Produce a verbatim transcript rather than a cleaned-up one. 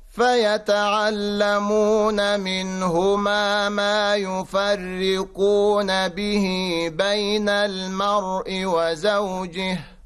فيتعلمون منهما ما يفرقون به بين المرء وزوجه